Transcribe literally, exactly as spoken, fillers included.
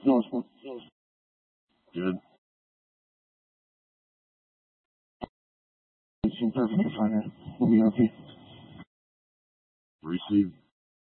No, it's fine. Good. It's perfectly fine. We'll be okay. Receive.